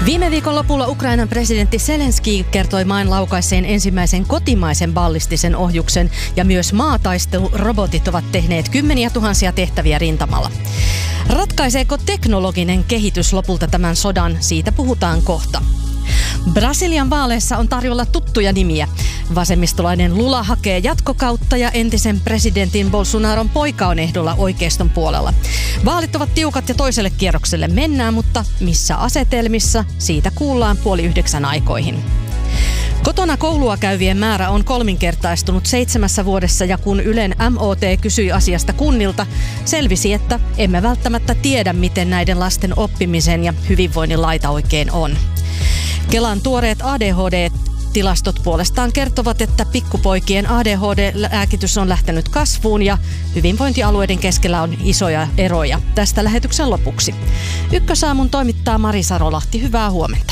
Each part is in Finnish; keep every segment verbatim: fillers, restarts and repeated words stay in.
Viime viikon lopulla Ukrainan presidentti Zelenskyi kertoi maan laukaisseen ensimmäisen kotimaisen ballistisen ohjuksen ja myös maataistelurobotit ovat tehneet kymmeniä tuhansia tehtäviä rintamalla. Ratkaiseeko teknologinen kehitys lopulta tämän sodan? Siitä puhutaan kohta. Brasilian vaaleissa on tarjolla tuttuja nimiä. Vasemmistolainen Lula hakee jatkokautta ja entisen presidentin Bolsonaron poika on ehdolla oikeiston puolella. Vaalit ovat tiukat ja toiselle kierrokselle mennään, mutta missä asetelmissa? Siitä kuullaan puoli yhdeksän aikoihin. Kotona koulua käyvien määrä on kolminkertaistunut seitsemässä vuodessa ja kun Ylen M O T kysyi asiasta kunnilta, selvisi, että emme välttämättä tiedä, miten näiden lasten oppimisen ja hyvinvoinnin laita oikein on. Kelan tuoreet A D H D-tilastot puolestaan kertovat, että pikkupoikien A D H D-lääkitys on lähtenyt kasvuun ja hyvinvointialueiden keskellä on isoja eroja. Tästä lähetyksen lopuksi. Ykkösaamun toimittaa Mari Sarolahti. Hyvää huomenta.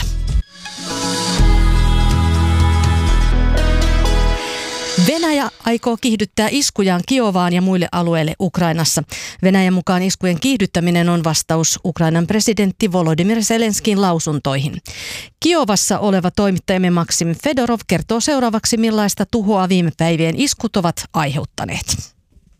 Venäjä aikoo kiihdyttää iskujaan Kiovaan ja muille alueille Ukrainassa. Venäjän mukaan iskujen kiihdyttäminen on vastaus Ukrainan presidentti Volodymyr Zelenskyin lausuntoihin. Kiovassa oleva toimittajamme Maksim Fedorov kertoo seuraavaksi, millaista tuhoa viime päivien iskut ovat aiheuttaneet.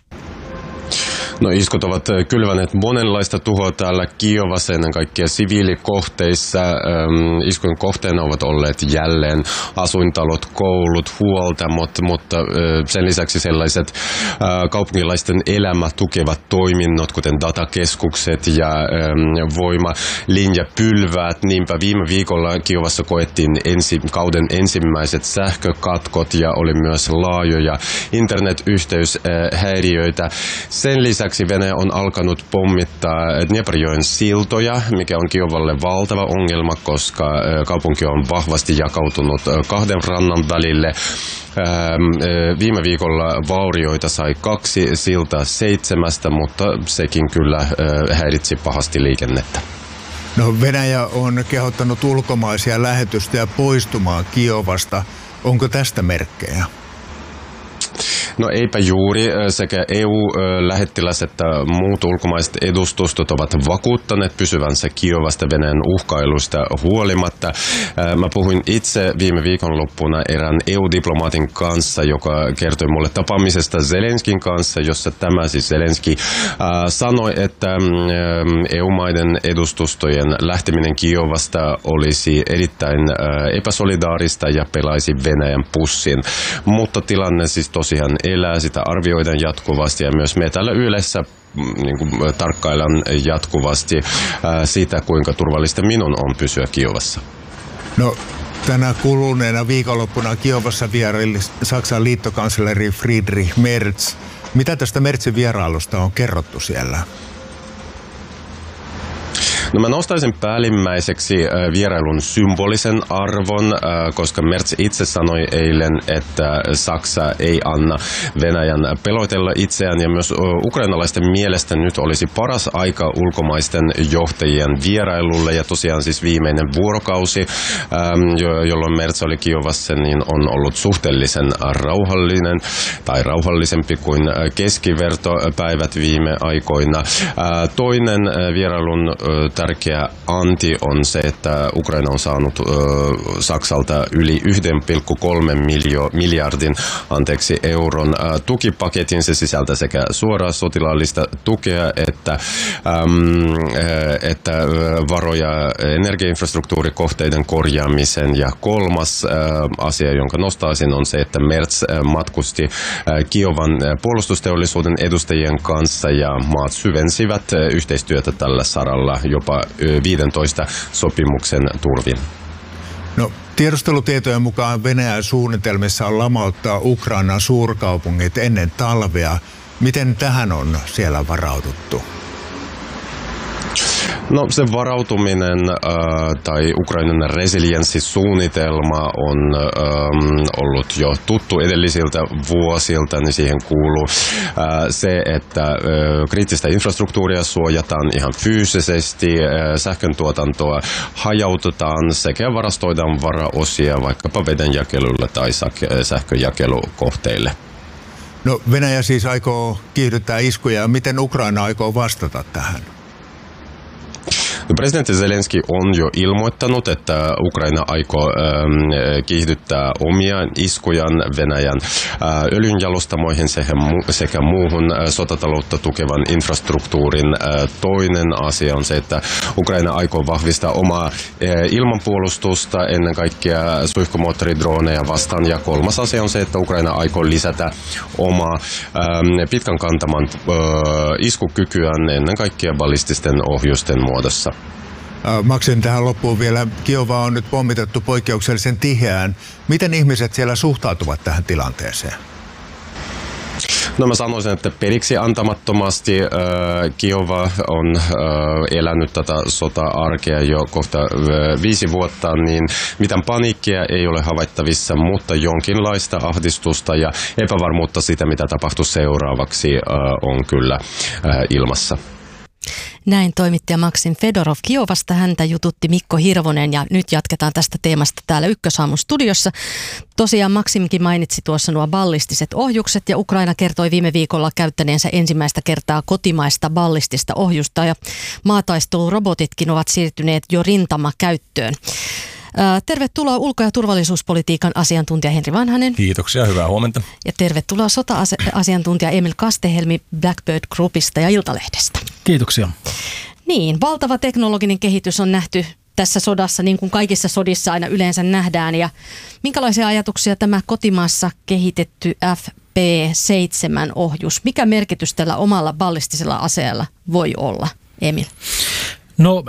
No, iskut ovat kylväneet monenlaista tuhoa täällä Kiovassa, ennen kaikkea siviilikohteissa. Iskujen kohteena ovat olleet jälleen asuintalot, koulut, huoltamot, mutta sen lisäksi sellaiset kaupunkilaisten elämä tukevat toiminnot, kuten datakeskukset ja voimalinjapylväät. Niinpä viime viikolla Kiovassa koettiin ensi, kauden ensimmäiset sähkökatkot ja oli myös laajoja internetyhteyshäiriöitä. Sen lisäksi Venäjä on alkanut pommittaa Dnieprjoen siltoja, mikä on Kiovalle valtava ongelma, koska kaupunki on vahvasti jakautunut kahden rannan välille. Viime viikolla vaurioita sai kaksi siltaa seitsemästä, mutta sekin kyllä häiritsi pahasti liikennettä. No, Venäjä on kehottanut ulkomaisia lähetystöjä poistumaan Kiovasta. Onko tästä merkkejä? No, eipä juuri. Sekä E U-lähettiläs että muut ulkomaiset edustustot ovat vakuuttaneet pysyvänsä Kiovasta Venäjän uhkailusta huolimatta. Mä puhuin itse viime viikonloppuna erään E U-diplomaatin kanssa, joka kertoi mulle tapaamisesta Zelenskyin kanssa, jossa tämä siis Zelenskyi sanoi, että E U-maiden edustustojen lähteminen Kiovasta olisi erittäin epäsolidaarista ja pelaisi Venäjän pussin. Mutta tilanne siis tosiaan elää, sitä arvioidaan jatkuvasti ja myös me täällä Ylessä niin kuin, tarkkaillaan jatkuvasti ää, sitä, kuinka turvallista minun on pysyä Kiovassa. No, tänä kuluneena viikonloppuna Kiovassa vieraili Saksan liittokansleri Friedrich Merz. Mitä tästä Merzin vierailusta on kerrottu siellä? No, mä nostaisin päällimmäiseksi vierailun symbolisen arvon, koska Merz itse sanoi eilen, että Saksa ei anna Venäjän pelotella itseään ja myös ukrainalaisten mielestä nyt olisi paras aika ulkomaisten johtajien vierailulle ja tosiaan siis viimeinen vuorokausi, jolloin Merz oli Kiovassa, niin on ollut suhteellisen rauhallinen tai rauhallisempi kuin keskivertopäivät viime aikoina. Toinen vierailun tärkeä anti on se, että Ukraina on saanut ö, Saksalta yli yksi pilkku kolme miljardin anteeksi, euron ö, tukipaketin. Se sisältää sekä suoraa sotilaallista tukea että, äm, että varoja energiainfrastruktuurikohteiden korjaamisen. Ja kolmas ä, asia, jonka nostaisin, on se, että Merz matkusti ä, Kiovan puolustusteollisuuden edustajien kanssa ja maat syvensivät yhteistyötä tällä saralla jopa viidentoista sopimuksen turvin. No, tiedustelutietojen mukaan Venäjän suunnitelmissa on lamauttaa Ukrainan suurkaupungit ennen talvea. Miten tähän on siellä varauduttu? No, se varautuminen äh, tai Ukrainan resilienssisuunnitelma on ähm, ollut jo tuttu edellisiltä vuosilta, niin siihen kuuluu äh, se, että äh, kriittistä infrastruktuuria suojataan ihan fyysisesti, äh, sähköntuotantoa hajautetaan sekä varastoidaan varaosia vaikkapa vedenjakelulle tai sähköjakelukohteille. No, Venäjä siis aikoo kiihdyttää iskuja. Miten Ukraina aikoo vastata tähän? No, presidentti Zelenski on jo ilmoittanut, että Ukraina aikoo ähm, kiihdyttää omia iskujaan Venäjän äh, öljynjalostamoihin sekä, mu- sekä muuhun äh, sotataloutta tukevan infrastruktuurin. Äh, toinen asia on se, että Ukraina aikoo vahvistaa omaa äh, ilmanpuolustusta ennen kaikkea suihkumoottoridroneja vastaan. Ja kolmas asia on se, että Ukraina aikoo lisätä omaa ähm, pitkän kantaman äh, iskukykyään ennen kaikkea ballististen ohjusten muodossa. Maksin tähän loppuun vielä. Kiova on nyt pommitettu poikkeuksellisen tiheään. Miten ihmiset siellä suhtautuvat tähän tilanteeseen? No mä sanoisin, että periksi antamattomasti äh, Kiova on äh, elänyt tätä sota-arkea jo kohta äh, viisi vuotta, niin mitään paniikkia ei ole havaittavissa, mutta jonkinlaista ahdistusta ja epävarmuutta siitä, mitä tapahtuu seuraavaksi, äh, on kyllä äh, ilmassa. Näin toimittaja Maksim Fedorov Kiovasta. Häntä jututti Mikko Hirvonen ja nyt jatketaan tästä teemasta täällä Ykkösaamun studiossa. Tosiaan Maksimkin mainitsi tuossa nuo ballistiset ohjukset ja Ukraina kertoi viime viikolla käyttäneensä ensimmäistä kertaa kotimaista ballistista ohjusta ja maataistelurobotitkin ovat siirtyneet jo rintamakäyttöön. Tervetuloa ulko- ja turvallisuuspolitiikan asiantuntija Henri Vanhanen. Kiitoksia, hyvää huomenta. Ja tervetuloa sota-asiantuntija Emil Kastehelmi Blackbird Groupista ja Iltalehdestä. Kiitoksia. Niin, valtava teknologinen kehitys on nähty tässä sodassa, niin kuin kaikissa sodissa aina yleensä nähdään. Ja minkälaisia ajatuksia tämä kotimaassa kehitetty F P seitsemän -ohjus, mikä merkitys tällä omalla ballistisella aseella voi olla, Emil? No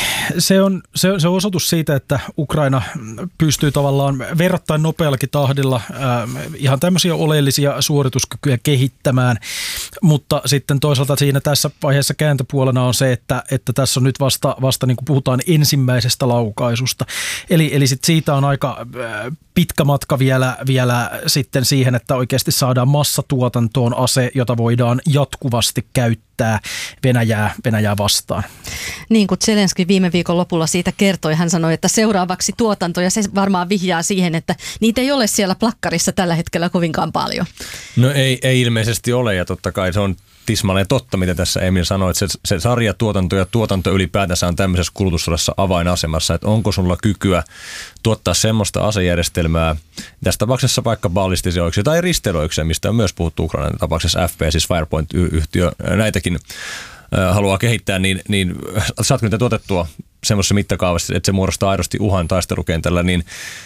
se on, se, se on osoitus siitä, että Ukraina pystyy tavallaan verrattain nopeallakin tahdilla ää, ihan tämmöisiä oleellisia suorituskykyjä kehittämään, mutta sitten toisaalta siinä tässä vaiheessa kääntöpuolena on se, että, että tässä on nyt vasta, vasta niin kuin puhutaan ensimmäisestä laukaisusta. Eli, eli sit siitä on aika ää, pitkä matka vielä, vielä sitten siihen, että oikeasti saadaan massatuotantoon ase, jota voidaan jatkuvasti käyttää Venäjää, Venäjää vastaan. Niin kuin Zelenski viime viikon lopulla siitä kertoi, hän sanoi, että seuraavaksi tuotanto, ja se varmaan vihjaa siihen, että niitä ei ole siellä plakkarissa tällä hetkellä kovinkaan paljon. No ei, ei ilmeisesti ole, ja totta kai se on tismalleen totta, mitä tässä Emil sanoi, että se, se sarjatuotanto ja tuotanto ylipäätänsä on tämmöisessä kulutussodassa avainasemassa, että onko sulla kykyä tuottaa semmoista asejärjestelmää, tässä tapauksessa vaikka ballistisia ohjuksia tai risteilyöksiä, mistä on myös puhuttu Ukrainan tapauksessa F P, siis Firepoint-yhtiö, näitäkin haluaa kehittää, niin, niin saatko niitä tuotettua semmoisessa mittakaavassa, että se muodostaa aidosti uhan taistelukentällä, niin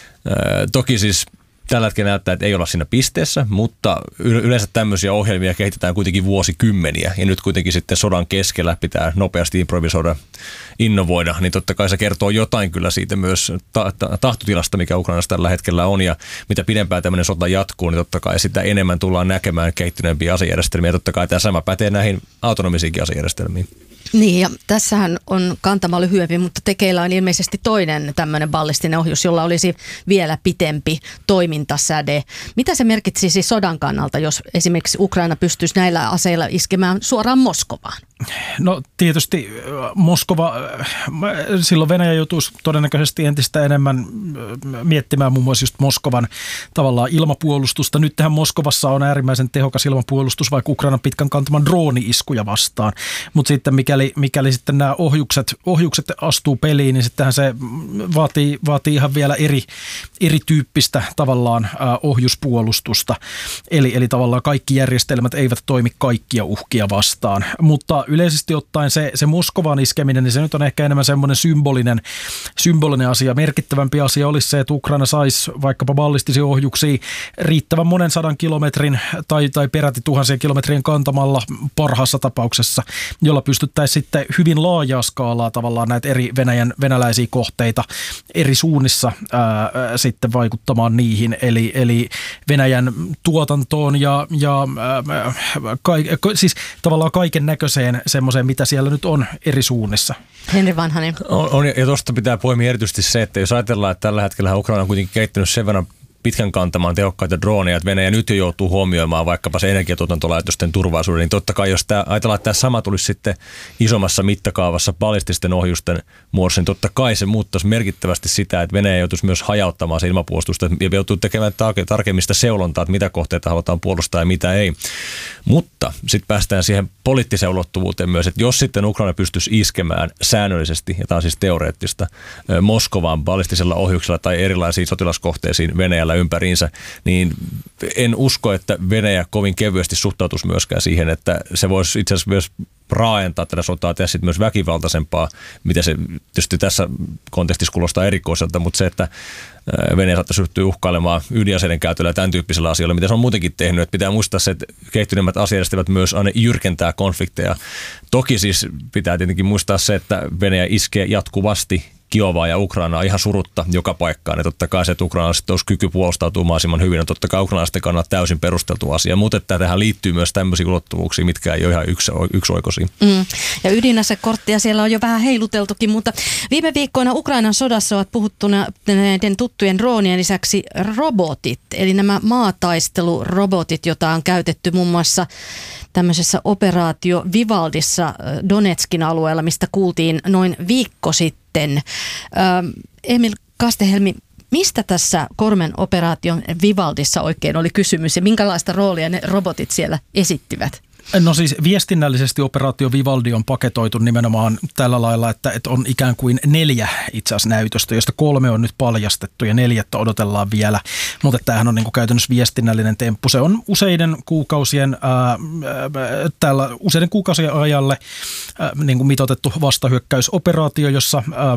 ää, toki siis tällä hetkellä näyttää, että ei olla siinä pisteessä, mutta yleensä tämmöisiä ohjelmia kehitetään kuitenkin vuosikymmeniä, ja nyt kuitenkin sitten sodan keskellä pitää nopeasti improvisoida, innovoida, niin totta kai se kertoo jotain kyllä siitä myös ta- ta- tahtotilasta, mikä Ukrainassa tällä hetkellä on, ja mitä pidempään tämmöinen sota jatkuu, niin totta kai sitä enemmän tullaan näkemään kehittyneempiä asejärjestelmiä, ja totta kai tämä sama pätee näihin autonomisiinkin asejärjestelmiin. Niin, ja tässähän on kantama lyhyempi, mutta tekeillä on ilmeisesti toinen tämmöinen ballistinen ohjus, jolla olisi vielä pitempi toimintasäde. Mitä se merkitsisi sodan kannalta, jos esimerkiksi Ukraina pystyisi näillä aseilla iskemään suoraan Moskovaan? No tietysti Moskova, silloin Venäjä joutuisi todennäköisesti entistä enemmän miettimään muun muassa just Moskovan tavallaan ilmapuolustusta. Nyt tähän Moskovassa on äärimmäisen tehokas ilmapuolustus vaikka Ukrainan pitkän kantaman drooni-iskuja vastaan. Mutta sitten mikäli, mikäli sitten nämä ohjukset, ohjukset astuu peliin, niin sittenhän se vaatii, vaatii ihan vielä eri, erityyppistä tavallaan ohjuspuolustusta. Eli, eli tavallaan kaikki järjestelmät eivät toimi kaikkia uhkia vastaan, mutta yleisesti ottaen se, se Moskovan iskeminen, niin se nyt on ehkä enemmän semmoinen symbolinen, symbolinen asia. Merkittävämpi asia olisi se, että Ukraina saisi vaikkapa ballistisia ohjuksia riittävän monen sadan kilometrin tai, tai peräti tuhansien kilometrien kantamalla parhaassa tapauksessa, jolla pystyttäisiin sitten hyvin laajaa skaalaa tavallaan näitä eri Venäjän, venäläisiä kohteita eri suunnissa ää, sitten vaikuttamaan niihin. Eli, eli Venäjän tuotantoon ja, ja ää, ka, siis tavallaan kaiken näköiseen semmoiseen, mitä siellä nyt on eri suunnissa. Henri Vanhanen. On, on, ja tuosta pitää poimia erityisesti se, että jos ajatellaan, että tällä hetkellä Ukraina on kuitenkin kehittänyt sen verran pitkän kantamaan tehokkaita droneja, että Venäjä nyt jo joutuu huomioimaan vaikkapa se energiatuotantolaitosten turvallisuuden, niin totta kai jos tämä, ajatellaan, että tämä sama tulisi sitten isommassa mittakaavassa ballististen ohjusten muodossa, niin totta kai se muuttaisi merkittävästi sitä, että Venäjä joutuisi myös hajauttamaan se ilmapuolustusta ja joutuu tekemään tarkemmin sitä seulontaa, että mitä kohteita halutaan puolustaa ja mitä ei. Mutta sitten päästään siihen poliittiseen ulottuvuuteen myös, että jos sitten Ukraina pystyisi iskemään säännöllisesti, ja tämä on siis teoreettista, Moskovaan ballistisella ohjuksella tai erilaisiin sotilaskohteisiin Venäjällä ympäriinsä, niin en usko, että Venäjä kovin kevyesti suhtautuisi myöskään siihen, että se voisi itse asiassa myös raajentaa tätä sotaa, tehdä sitten myös väkivaltaisempaa, mitä se tietysti tässä kontekstissa kuulostaa erikoiselta, mutta se, että Venäjä saattaisi ryhtyä uhkailemaan ydinaseiden käytöllä ja tämän tyyppisillä asioilla, mitä se on muutenkin tehnyt. Että pitää muistaa se, että kehittyneemmät asejärjestelmät myös aina jyrkentää konflikteja. Toki siis pitää tietenkin muistaa se, että Venäjä iskee jatkuvasti Kiovaa ja Ukrainaa ihan surutta joka paikkaan. Ja totta kai se, että ukrainalaiset olisi kyky puolustautua mahdollisimman hyvin, on totta kai ukrainalaisten kannalta täysin perusteltu asia. Mutta että tähän liittyy myös tämmöisiä ulottuvuuksia, mitkä ei ole ihan yksi, yksioikoisia. Mm. Ja ydinasekorttia siellä on jo vähän heiluteltukin, mutta viime viikkoina Ukrainan sodassa ovat puhuttuna näiden tuttujen droonien lisäksi robotit, eli nämä maataistelurobotit, joita on käytetty muun muassa tämmöisessä operaatio Vivaldissa Donetskin alueella, mistä kuultiin noin viikko sitten. Emil Kastehelmi, mistä tässä Kormen operaation Vivaldissa oikein oli kysymys ja minkälaista roolia ne robotit siellä esittivät? No siis viestinnällisesti operaatio Vivaldi on paketoitu nimenomaan tällä lailla, että, että on ikään kuin neljä itse asiassa näytöstä, josta kolme on nyt paljastettu ja neljättä odotellaan vielä. Mutta tämähän on niin kuin käytännössä viestinnällinen temppu. Se on useiden kuukausien, ää, täällä useiden kuukausien ajalle ää, niin kuin mitoitettu vastahyökkäysoperaatio, jossa ää,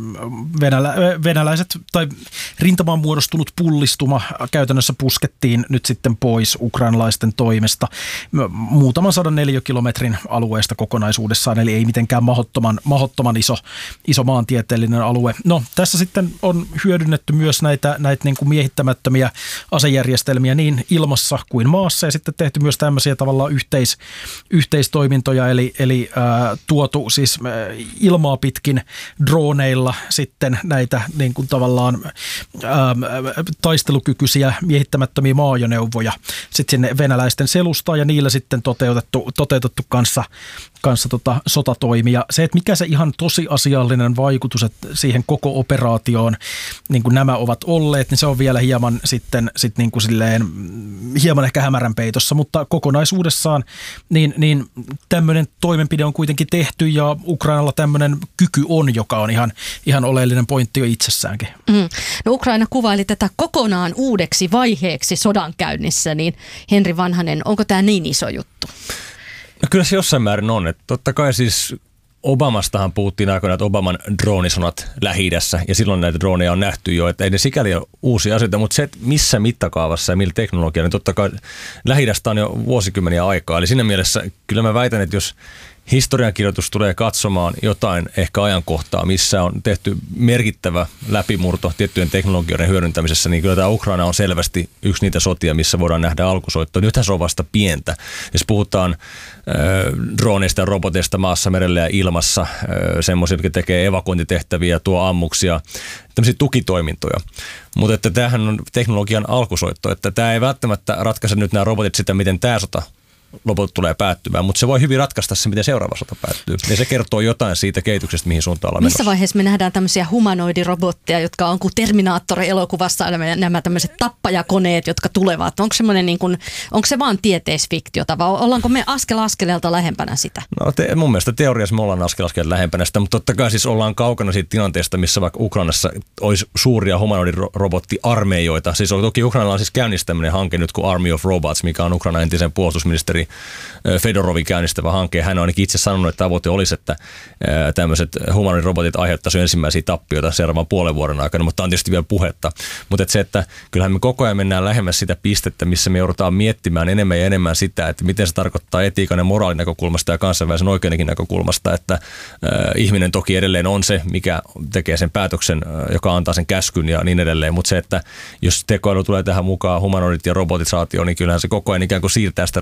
venälä, venäläiset tai rintamaan muodostunut pullistuma käytännössä puskettiin nyt sitten pois ukrainalaisten toimesta. Muutaman sadan neliökilometrin alueesta kokonaisuudessaan, eli ei mitenkään mahdottoman, mahdottoman iso, iso maantieteellinen alue. No, tässä sitten on hyödynnetty myös näitä, näitä niin kuin miehittämättömiä asejärjestelmiä niin ilmassa kuin maassa, ja sitten tehty myös tämmöisiä tavallaan yhteis, yhteistoimintoja, eli, eli ää, tuotu siis ilmaa pitkin droneilla sitten näitä niin kuin tavallaan ää, taistelukykyisiä miehittämättömiä maajoneuvoja sitten sinne venäläisten selustaan, ja niillä sitten toteutettu, toteutettu kanssa, kanssa tota sotatoimia. Se, että mikä se ihan tosiasiallinen vaikutus että siihen koko operaatioon niin kuin nämä ovat olleet, niin se on vielä hieman sitten sit niin kuin silleen, hieman ehkä hämärän peitossa, mutta kokonaisuudessaan niin, niin tämmöinen toimenpide on kuitenkin tehty ja Ukrainalla tämmöinen kyky on, joka on ihan, ihan oleellinen pointti jo itsessäänkin. Mm. No Ukraina kuvaili tätä kokonaan uudeksi vaiheeksi sodankäynnissä, niin Henri Vanhanen, onko tämä niin iso juttu? No kyllä se jossain määrin on. Että totta kai siis Obamastahan puhuttiin aikoinaan, että Obaman droonisonat Lähi-idässä, ja silloin näitä droneja on nähty jo, että ei ne sikäli ole uusia asioita, mutta se, että missä mittakaavassa ja millä teknologialla, niin totta kai Lähi-idästä on jo vuosikymmeniä aikaa. Eli siinä mielessä kyllä mä väitän, että jos historiankirjoitus tulee katsomaan jotain ehkä ajankohtaa, missä on tehty merkittävä läpimurto tiettyjen teknologioiden hyödyntämisessä, niin kyllä tämä Ukraina on selvästi yksi niitä sotia, missä voidaan nähdä alkusoittoa. Nythän se on vasta pientä. Jos puhutaan äh, droneista ja roboteista maassa, merellä ja ilmassa, äh, semmoisia, jotka tekee evakuointitehtäviä, tuo ammuksia, tämmöisiä tukitoimintoja. Mutta että tämähän on teknologian alkusoitto, että tämä ei välttämättä ratkaise nyt nämä robotit sitä, miten tämä sota lopulta tulee päättymään, mutta se voi hyvin ratkaista se, miten seuraava sota päättyy. Ja se kertoo jotain siitä kehityksestä, mihin suuntaan ollaan menossa. Missä vaiheessa me nähdään tämmöisiä humanoidirobotteja, jotka on kuin Terminaattori-elokuvassa, nämä, nämä tämmöiset tappajakoneet, jotka tulevat? Onko, niin kuin, onko se vaan tieteisfiktiota vai ollaanko me askel askeleelta lähempänä sitä? No te, mun mielestä teoriassa me ollaan askel askeleelta lähempänä sitä, mutta totta kai siis ollaan kaukana siitä tilanteesta, missä vaikka Ukrainassa olisi suuria humanoidirobottiarmeijoita. Siis toki Ukrainalla on siis käynnissä tämmöinen hanke nyt kuin Army of Robots, mikä on Ukrainan entisen puolustusministeri Fedorovin käynnistävä hanke. Hän on ainakin itse sanonut, että tavoite olisi, että tämmöiset humanoidirobotit aiheuttaisivat ensimmäisiä tappioita seuraavan puolen vuoden aikana, mutta on tietysti vielä puhetta. Mutta se, että kyllähän me koko ajan mennään lähemmäs sitä pistettä, missä me joudutaan miettimään enemmän ja enemmän sitä, että miten se tarkoittaa etiikan ja moraalin näkökulmasta ja kansainvälisen oikeudenkin näkökulmasta, että äh, ihminen toki edelleen on se, mikä tekee sen päätöksen, äh, joka antaa sen käskyn ja niin edelleen, mutta se, että jos tekoäly tulee tähän mukaan, humanoidit ja robotisaatio, niin kyllähän se koko ajan ikään kuin siirtää sitä rajaa,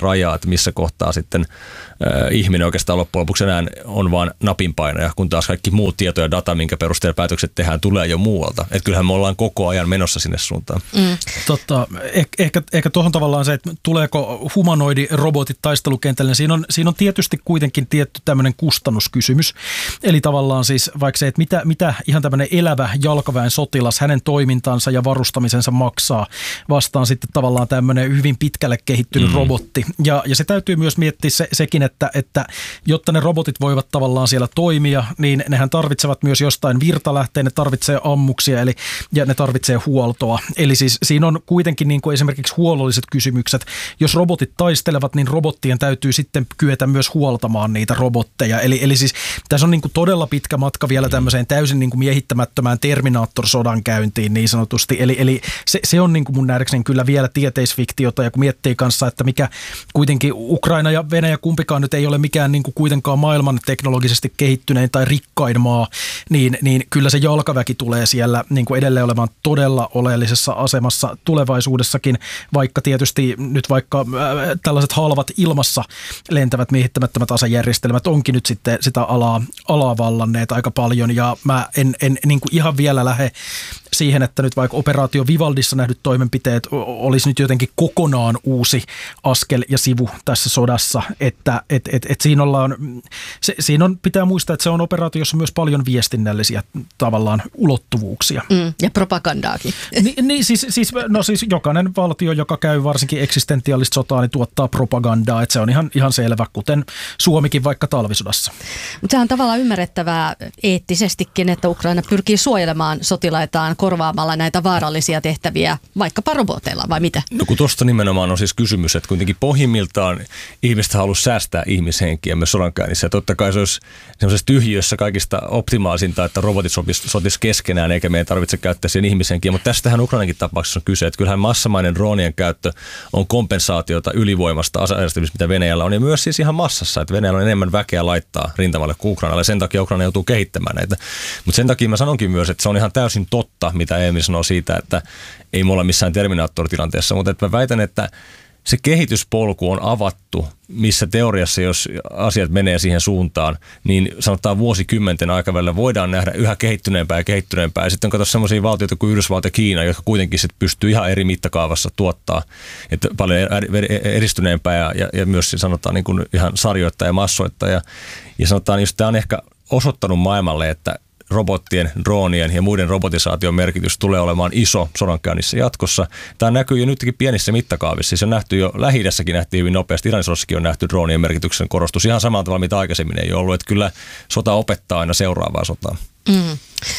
että missä kohtaa sitten äh, ihminen oikeastaan loppujen lopuksi enää on vain napinpainaja, kun taas kaikki muut tieto ja data, minkä perusteella päätökset tehdään, tulee jo muualta. Että kyllähän me ollaan koko ajan menossa sinne suuntaan. Mm. Totta, eh- ehkä, ehkä tuohon tavallaan se, että tuleeko humanoidirobotit taistelukentälle, niin siinä on, siinä on tietysti kuitenkin tietty tämmöinen kustannuskysymys. Eli tavallaan siis vaikka se, että mitä, mitä ihan tämmöinen elävä jalkaväen sotilas, hänen toimintansa ja varustamisensa maksaa, vastaan sitten tavallaan tämmöinen hyvin pitkälle kehittynyt mm. robotti. Ja, ja se täytyy myös miettiä se, sekin, että, että jotta ne robotit voivat tavallaan siellä toimia, niin nehän tarvitsevat myös jostain virtalähteen, ne tarvitsee ammuksia eli, ja ne tarvitsee huoltoa. Eli siis siinä on kuitenkin niin kuin esimerkiksi huollolliset kysymykset. Jos robotit taistelevat, niin robottien täytyy sitten kyetä myös huoltamaan niitä robotteja. Eli, eli siis tässä on niin kuin todella pitkä matka vielä tämmöiseen täysin niin kuin miehittämättömään Terminator-sodan käyntiin niin sanotusti. Eli, eli se, se on niin kuin mun nähdäkseni kyllä vielä tieteisfiktiota, ja kun miettii kanssa, että mikä kuitenkin Ukraina ja Venäjä kumpikaan nyt ei ole mikään niin kuin kuitenkaan maailman teknologisesti kehittynein tai rikkain maa, niin, niin kyllä se jalkaväki tulee siellä niin kuin edelleen olemaan todella oleellisessa asemassa tulevaisuudessakin, vaikka tietysti nyt vaikka äh, tällaiset halvat ilmassa lentävät miehittämättömät asejärjestelmät onkin nyt sitten sitä alaa, alaa vallanneet aika paljon, ja mä en, en niin kuin ihan vielä lähde siihen, että nyt vaikka operaatio Vivaldissa nähdyt toimenpiteet olisi nyt jotenkin kokonaan uusi askel ja sivu tässä sodassa, että et, et, et siinä ollaan, se, siinä on, pitää muistaa, että se on operaatio, jossa on myös paljon viestinnällisiä tavallaan ulottuvuuksia. Mm, ja propagandaakin. Ni, niin siis, siis, no siis jokainen valtio, joka käy varsinkin eksistentiaalista sotaa, niin tuottaa propagandaa, että se on ihan, ihan selvä, kuten Suomikin vaikka talvisodassa. Mutta se on tavallaan ymmärrettävää eettisestikin, että Ukraina pyrkii suojelemaan sotilaitaan korvaamalla näitä vaarallisia tehtäviä vaikkapa roboteilla, vai mitä? No kun tuosta nimenomaan on siis kysymys, että kuitenkin pohjimmiltaan ihmiset haluaa säästää ihmishenkiä myös sodankäynnissä. Ja totta kai se olisi semmoisessa tyhjiössä kaikista optimaalisinta, että robotit sotis, sotis keskenään, eikä meidän tarvitse käyttää siihen ihmishenkiä. Mutta tästähän Ukrainankin tapauksessa on kyse, että kyllähän massamainen droonien käyttö on kompensaatiota ylivoimasta asejärjestelmistä, mitä Venäjällä on. Ja myös siis ihan massassa, että Venäjällä on enemmän väkeä laittaa rintamalle kuin Ukrainalle. Sen takia Ukraina joutuu kehittämään näitä. Mutta sen takia mä sanonkin myös, että se on ihan täysin totta, mitä Emil sanoo siitä, että ei me olla missään Terminator-tilanteessa, mutta että mä väitän, että se kehityspolku on avattu, missä teoriassa, jos asiat menee siihen suuntaan, niin sanotaan vuosikymmenten aikavälillä voidaan nähdä yhä kehittyneempää ja kehittyneempää. Ja sitten on kato sellaisia valtioita kuin Yhdysvallat ja Kiina, jotka kuitenkin sit pystyy ihan eri mittakaavassa tuottaa, että paljon edistyneempää ja, ja, ja myös sanotaan niin kuin ihan sarjoittaa ja massoittaa. Ja, ja sanotaan, jos tämä on ehkä osoittanut maailmalle, että robottien, droonien ja muiden robotisaation merkitys tulee olemaan iso sodankäynnissä jatkossa. Tämä näkyy jo nytkin pienissä mittakaavissa. Siis on nähty jo, Lähi-idässäkin nähtiin hyvin nopeasti, Iranin sodassakin on nähty droonien merkityksen korostus ihan samalla tavalla, mitä aikaisemmin ei ollut. Että kyllä sota opettaa aina seuraavaa sotaa. Mm.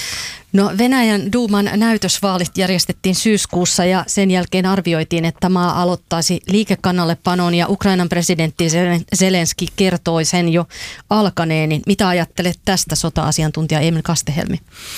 No Venäjän Duuman näytösvaalit järjestettiin syyskuussa ja sen jälkeen arvioitiin, että maa aloittaisi liikekannallepanon ja Ukrainan presidentti Zelenski kertoi sen jo alkaneen. Niin mitä ajattelet tästä sota-asiantuntija Emil Kastehelmi?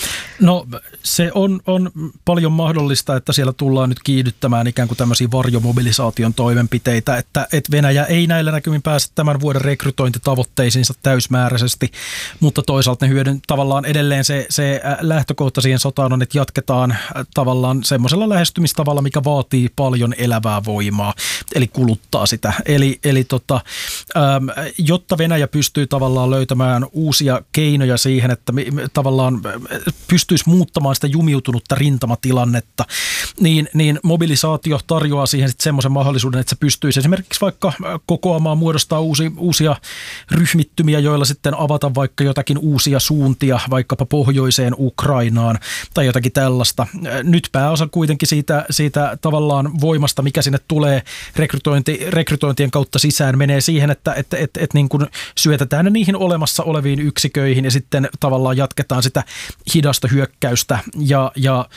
No se on, on paljon mahdollista, että siellä tullaan nyt kiihdyttämään ikään kuin tämmöisiä varjomobilisaation toimenpiteitä, että, että Venäjä ei näillä näkymin pääse tämän vuoden rekrytointitavoitteisiinsa täysmääräisesti, mutta toisaalta ne hyödyn tavallaan edelleen se, se lähtökohta siihen sotaan on, että jatketaan tavallaan semmoisella lähestymistavalla, mikä vaatii paljon elävää voimaa, eli kuluttaa sitä. Eli, eli tota, ähm, jotta Venäjä pystyy tavallaan löytämään uusia keinoja siihen, että me, me, tavallaan pystyisi muuttamaan sitä jumiutunutta rintamatilannetta, niin, niin mobilisaatio tarjoaa siihen sitten semmoisen mahdollisuuden, että se pystyisi esimerkiksi vaikka kokoamaan, muodostaa uusi, uusia ryhmittymiä, joilla sitten avata vaikka jotakin uusia suuntia, vaikkapa pohjoiseen Ukrainaan tai jotakin tällaista. Nyt pääosa kuitenkin siitä, siitä tavallaan voimasta, mikä sinne tulee rekrytointi, rekrytointien kautta sisään, menee siihen, että et, et, et niin kuin syötetään ne niihin olemassa oleviin yksiköihin ja sitten tavallaan jatketaan sitä hidasta hyökkäystä ja, ja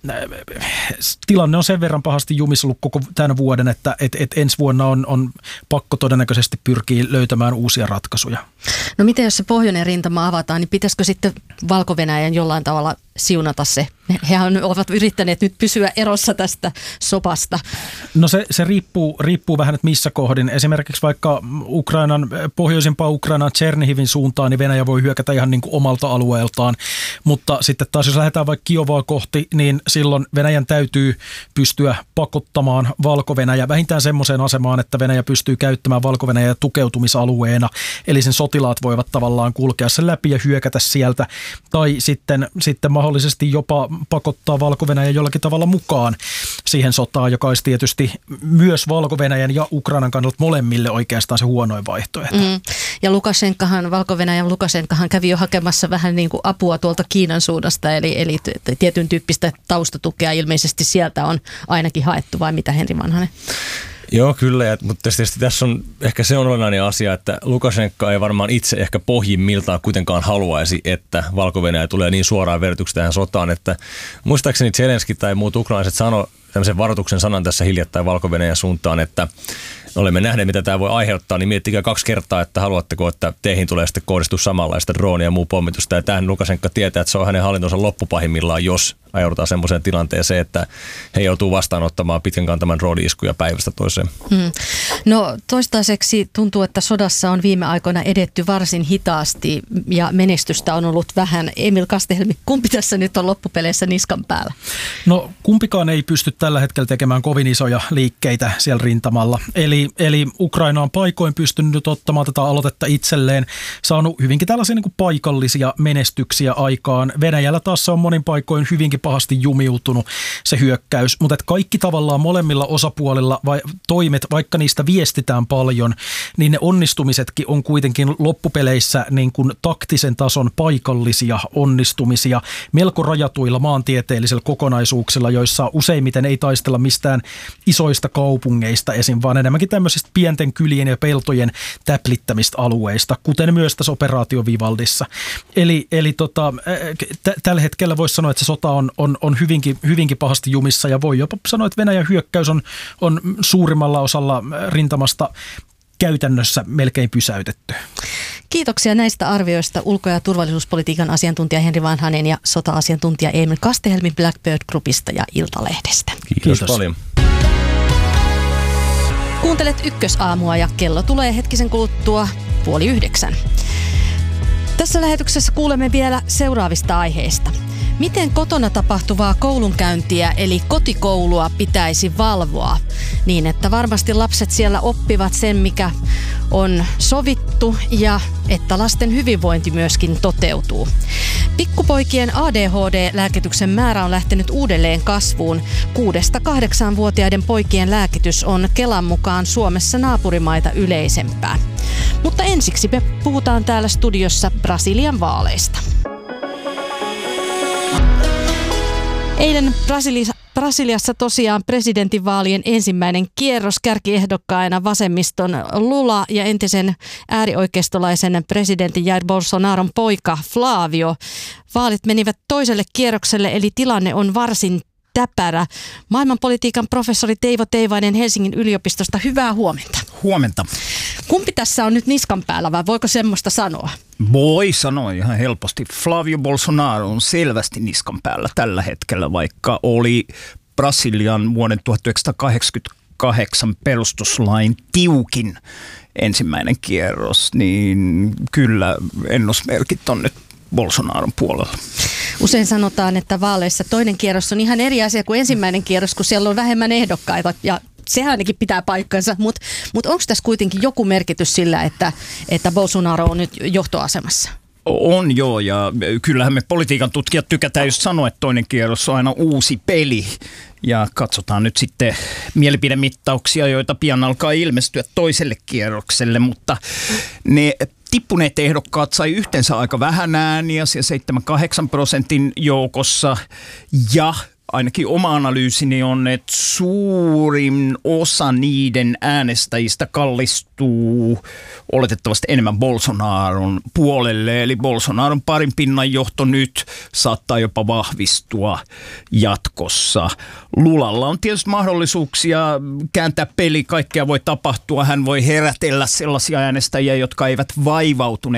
tilanne on sen verran pahasti jumissa ollut koko tämän vuoden, että et, et ensi vuonna on, on pakko todennäköisesti pyrkiä löytämään uusia ratkaisuja. No miten jos se pohjoinen rintama avataan, niin pitäisikö sitten Valko-Venäjän jollain tavalla siunata se? Hehän ovat yrittäneet nyt pysyä erossa tästä sopasta. No se, se riippuu, riippuu vähän, että missä kohdin. Esimerkiksi vaikka Ukrainan, pohjoisimpaa Ukrainan Tšernihivin suuntaan, niin Venäjä voi hyökätä ihan niin kuin omalta alueeltaan. Mutta sitten taas jos lähdetään vaikka Kiovaa kohti, niin silloin Venäjän täytyy pystyä pakottamaan Valko-Venäjä vähintään semmoiseen asemaan, että Venäjä pystyy käyttämään Valko-Venäjä tukeutumisalueena. Eli sen sotilaat voivat tavallaan kulkea sen läpi ja hyökätä sieltä. Tai sitten, sitten mahdollisesti jopa pakottaa Valko-Venäjä jollakin tavalla mukaan siihen sotaan, joka olisi tietysti myös Valko-Venäjän ja Ukrainan kannalta molemmille oikeastaan se huonoin vaihtoehto. Mm. Ja Lukašenkahan, Valko-Venäjän Lukašenkahan kävi jo hakemassa vähän niin kuin apua tuolta Kiinan suunnasta, eli, eli tietyn tyyppistä taustatukea ilmeisesti sieltä on ainakin haettu, vai mitä Henri Vanhanen? Joo, kyllä, ja, mutta tietysti tässä on ehkä se on olennainen asia, että Lukašenka ei varmaan itse ehkä pohjimmiltaan kuitenkaan haluaisi, että Valko-Venäjä tulee niin suoraan vertyksi tähän sotaan, että muistaakseni Zelenski tai muut ukrainaiset sano tämmöisen varoituksen sanan tässä hiljattain Valko-Venäjän suuntaan, että olemme nähneet, mitä tämä voi aiheuttaa, niin miettikää kaksi kertaa, että haluatteko, että teihin tulee sitten kohdistua samanlaista droonia ja muu pommitusta. Ja tähän Lukašenka tietää, että se on hänen hallintonsa loppupahimmillaan, jos ajaudutaan semmoiseen tilanteeseen, että he joutuu vastaanottamaan pitkän kantaman rooli-iskuja päivästä toiseen. Hmm. No toistaiseksi tuntuu, että sodassa on viime aikoina edetty varsin hitaasti ja menestystä on ollut vähän. Emil Kastehelmi, kumpi tässä nyt on loppupeleissä niskan päällä? No kumpikaan ei pysty tällä hetkellä tekemään kovin isoja liikkeitä siellä rintamalla. Eli, eli Ukraina on paikoin pystynyt ottamaan tätä aloitetta itselleen, saanut hyvinkin tällaisia niin kuin paikallisia menestyksiä aikaan. Venäjällä taas on monin paikoin hyvinkin pahasti jumiutunut se hyökkäys, mutta että kaikki tavallaan molemmilla osapuolilla vai, toimet, vaikka niistä viestitään paljon, niin ne onnistumisetkin on kuitenkin loppupeleissä niin kuin taktisen tason paikallisia onnistumisia melko rajatuilla maantieteellisillä kokonaisuuksilla, joissa useimmiten ei taistella mistään isoista kaupungeista esim. Vaan enemmänkin tämmöisistä pienten kylien ja peltojen täplittämistä alueista, kuten myös tässä operaatio Vivaldissa. Eli, eli tota, t- tällä hetkellä voisi sanoa, että se sota on, on, on hyvinkin, hyvinkin pahasti jumissa ja voi jopa sanoa, että Venäjän hyökkäys on, on suurimmalla osalla rintamasta käytännössä melkein pysäytetty. Kiitoksia näistä arvioista ulko- ja turvallisuuspolitiikan asiantuntija Henri Vanhanen ja sota-asiantuntija Emil Kastehelmi Blackbird Groupista ja Iltalehdestä. Kiitos, Kiitos paljon. Kuuntelet Ykkösaamua ja kello tulee hetkisen kuluttua puoli yhdeksän. Tässä lähetyksessä kuulemme vielä seuraavista aiheista. Miten kotona tapahtuvaa koulunkäyntiä eli kotikoulua pitäisi valvoa niin, että varmasti lapset siellä oppivat sen, mikä on sovittu ja että lasten hyvinvointi myöskin toteutuu. Pikkupoikien A D H D-lääkityksen määrä on lähtenyt uudelleen kasvuun. kuudesta kahdeksaanvuotiaiden poikien lääkitys on Kelan mukaan Suomessa naapurimaita yleisempää. Mutta ensiksi me puhutaan täällä studiossa Brasilian vaaleista. Eilen Brasilia, Brasiliassa tosiaan presidentinvaalien ensimmäinen kierros, kärkiehdokkaina vasemmiston Lula ja entisen äärioikeistolaisen presidentin Jair Bolsonaron poika Flavio. Vaalit menivät toiselle kierrokselle, eli tilanne on varsin täpärä. Maailmanpolitiikan professori Teivo Teivainen Helsingin yliopistosta, hyvää huomenta. Huomenta. Kumpi tässä on nyt niskan päällä vai voiko semmoista sanoa? Voi sanoa ihan helposti. Flavio Bolsonaro on selvästi niskan päällä tällä hetkellä, vaikka oli Brasilian vuoden tuhatyhdeksänsataakahdeksankymmentäkahdeksan perustuslain tiukin ensimmäinen kierros, niin kyllä ennusmerkit on nyt Bolsonaron puolella. Usein sanotaan, että vaaleissa toinen kierros on ihan eri asia kuin ensimmäinen kierros, kun siellä on vähemmän ehdokkaita ja sehän ainakin pitää paikkansa, mutta mut onko tässä kuitenkin joku merkitys sillä, että, että Bolsonaro on nyt johtoasemassa? On joo, ja kyllähän me politiikan tutkijat tykätään just sanoa, että toinen kierros on aina uusi peli. Ja katsotaan nyt sitten mielipidemittauksia, joita pian alkaa ilmestyä toiselle kierrokselle, mutta ne tippuneet ehdokkaat sai yhteensä aika vähän ääniä, siellä seitsemän kahdeksan prosentin joukossa, ja ainakin oma analyysini on, että suurin osa niiden äänestäjistä kallistuu oletettavasti enemmän Bolsonaron puolelle. Eli Bolsonaron parin pinnan johto nyt saattaa jopa vahvistua jatkossa. Lulalla on tietysti mahdollisuuksia kääntää peli, kaikkea voi tapahtua. Hän voi herätellä sellaisia äänestäjiä, jotka eivät vaivautuneet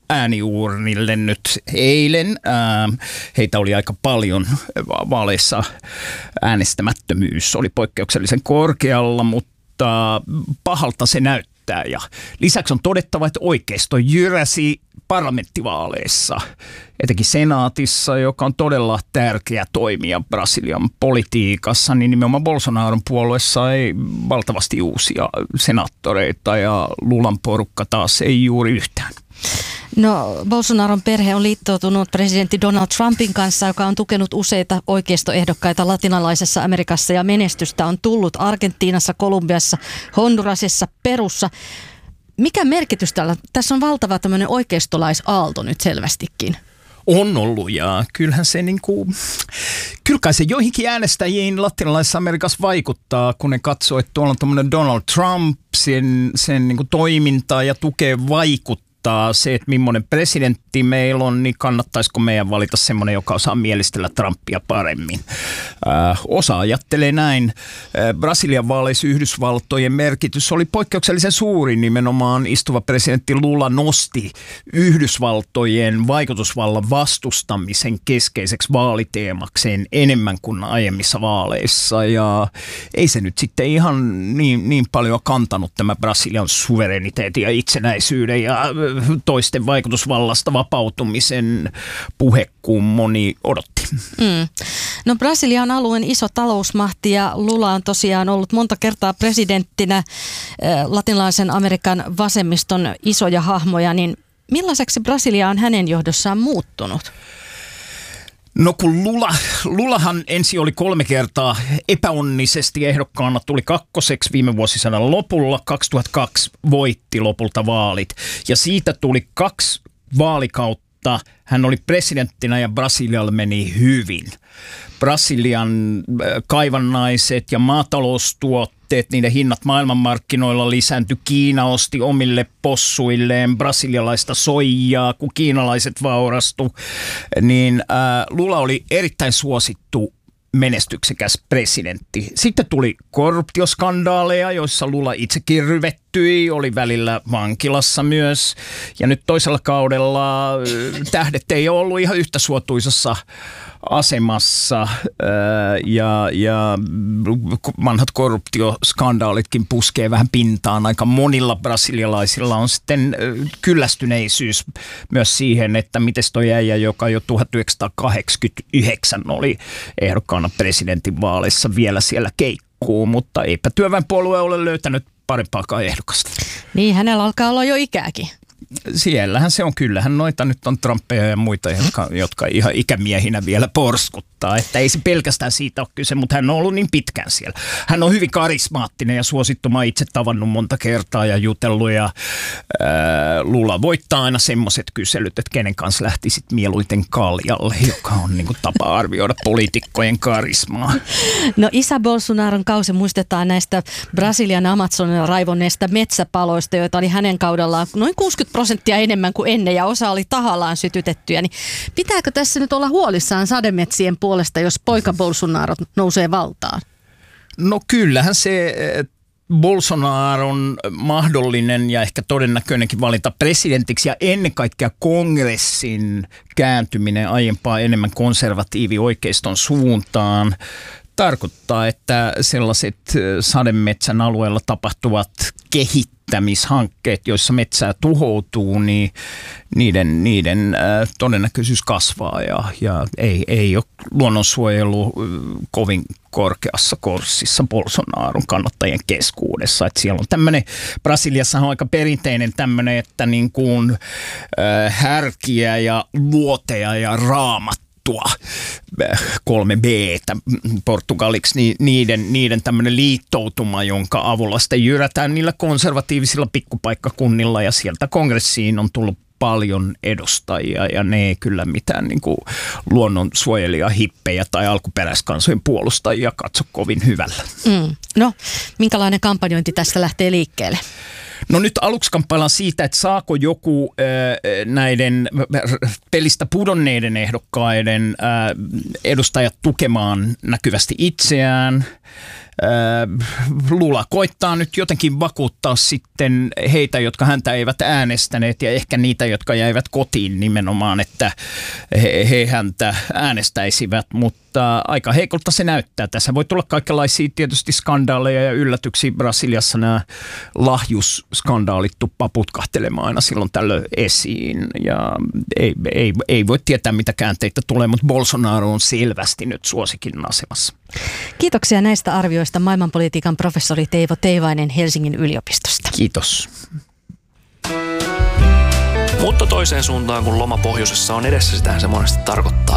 ääniuurnille nyt eilen. Ää, heitä oli aika paljon vaaleissa. Äänestämättömyys oli poikkeuksellisen korkealla, mutta pahalta se näyttää. Ja lisäksi on todettava, että oikeisto jyräsi parlamenttivaaleissa, etenkin senaatissa, joka on todella tärkeä toimija Brasilian politiikassa, niin nimenomaan Bolsonaron puolueessa ei valtavasti uusia senaattoreita ja Lulan porukka taas ei juuri yhtään. No, Bolsonaron perhe on liittoutunut presidentti Donald Trumpin kanssa, joka on tukenut useita oikeistoehdokkaita latinalaisessa Amerikassa ja menestystä on tullut Argentiinassa, Kolumbiassa, Hondurasissa, Perussa. Mikä merkitys tällä? Tässä on valtava tämmöinen oikeistolaisaalto nyt selvästikin. On ollut ja kyllähän se niinku, kyllä kai se joihinkin äänestäjiin latinalaisessa Amerikassa vaikuttaa, kun ne katsoo, että tuolla on tämmöinen Donald Trump, sen, sen niinku toimintaa ja tukee vaikuttaa. Se, että millainen presidentti meillä on, niin kannattaisiko meidän valita semmoinen, joka osaa mielistellä Trumpia paremmin. Äh, osa ajattelee näin. Äh, Brasilian vaaleissa Yhdysvaltojen merkitys oli poikkeuksellisen suuri. Nimenomaan istuva presidentti Lula nosti Yhdysvaltojen vaikutusvallan vastustamisen keskeiseksi vaaliteemakseen enemmän kuin aiemmissa vaaleissa. Ja ei se nyt sitten ihan niin, niin paljon kantanut tämä Brasilian suvereniteetin ja itsenäisyyden ja toisten vaikutusvallasta vapautumisen puhe, kuin moni odotti. Mm. No, Brasilia on alueen iso talousmahti ja Lula on tosiaan ollut monta kertaa presidenttinä, latinalaisen Amerikan vasemmiston isoja hahmoja, niin millaiseksi Brasilia on hänen johdossaan muuttunut? No kun Lula, Lulahan ensin oli kolme kertaa epäonnisesti ehdokkaana, tuli kakkoseksi viime vuosisadan lopulla, kaksituhattakaksi voitti lopulta vaalit ja siitä tuli kaksi vaalikautta. Hän oli presidenttinä ja Brasilialle meni hyvin. Brasilian kaivannaiset ja maataloustuotteet, niiden hinnat maailmanmarkkinoilla lisääntyi. Kiina osti omille possuilleen brasilialaista soijaa, kun kiinalaiset vaurastu. Niin ää, Lula oli erittäin suosittu menestyksekäs presidentti. Sitten tuli korruptioskandaaleja, joissa Lula itsekin ryvettyi, oli välillä vankilassa myös. Ja nyt toisella kaudella tähdet ei ole ollut ihan yhtä suotuisassa asemassa ja, ja vanhat korruptioskandaalitkin puskee vähän pintaan. Aika monilla brasilialaisilla on sitten kyllästyneisyys myös siihen, että miten toi äijä, joka jo tuhatyhdeksänsataakahdeksankymmentäyhdeksän oli ehdokkaana presidentinvaaleissa vielä siellä keikkuu, mutta eipä työväenpuolue ole löytänyt parempaakaan ehdokasta. Niin, hänellä alkaa olla jo ikääkin. Siellähän se on, kyllähän noita nyt on Trumpeja ja muita, jotka, jotka ihan ikämiehinä vielä porskuttaa. Että ei se pelkästään siitä ole kyse, mutta hän on ollut niin pitkään siellä. Hän on hyvin karismaattinen ja suosittu. Mä itse tavannut monta kertaa ja jutellut ja ää, Lula voittaa aina semmoiset kyselyt, että kenen kanssa lähtisit mieluiten kaljalle, joka on niin kuin tapa arvioida poliitikkojen karismaa. No, isä Bolsonaron kausi muistetaan näistä Brasilian Amazonin raivonneista metsäpaloista, joita oli hänen kaudellaan noin kuusikymmentä prosenttia enemmän kuin ennen ja osa oli tahallaan sytytettyjä. Niin pitääkö tässä nyt olla huolissaan sademetsien puolesta, jos poika Bolsonaro nousee valtaan? No kyllähän se Bolsonaron mahdollinen ja ehkä todennäköinenkin valinta presidentiksi ja ennen kaikkea kongressin kääntyminen aiempaa enemmän konservatiivi-oikeiston suuntaan tarkoittaa, että sellaiset sademetsän alueella tapahtuvat kehittämishankkeet, joissa metsää tuhoutuu, niin niiden, niiden äh, todennäköisyys kasvaa ja, ja ei, ei ole luonnonsuojelu kovin korkeassa kurssissa Bolsonaron kannattajien keskuudessa. Että siellä on tämmöinen, Brasiliassa on aika perinteinen tämmöinen, että niin kuin äh, härkiä ja luoteja ja raamat kolme B-tä portugaliksi, niin niiden, niiden tämmöinen liittoutuma, jonka avulla sitten jyrätään niillä konservatiivisilla pikkupaikkakunnilla ja sieltä kongressiin on tullut paljon edustajia ja ne ei kyllä mitään niin kuin luonnonsuojelija, hippejä tai alkuperäiskansojen puolustajia katso kovin hyvällä. Mm. No, minkälainen kampanjointi tästä lähtee liikkeelle? No nyt aluksi kamppaillaan siitä, että saako joku äh, näiden pelistä pudonneiden ehdokkaiden äh, edustajat tukemaan näkyvästi itseään. Lula koittaa nyt jotenkin vakuuttaa sitten heitä, jotka häntä eivät äänestäneet ja ehkä niitä, jotka jäivät kotiin nimenomaan, että he, he häntä äänestäisivät, mutta aika heikolta se näyttää. Tässä voi tulla kaikenlaisia tietysti skandaaleja ja yllätyksiä. Brasiliassa nämä lahjusskandaalit tuppaa putkahtelemaan aina silloin tällöin esiin ja ei, ei, ei voi tietää mitä käänteitä tulee, mutta Bolsonaro on selvästi nyt suosikin asemassa. Kiitoksia näistä arvioista maailmanpolitiikan professori Teivo Teivainen Helsingin yliopistosta. Kiitos. Mutta toiseen suuntaan, kun loma pohjoisessa on edessä, sitähän se monesti tarkoittaa.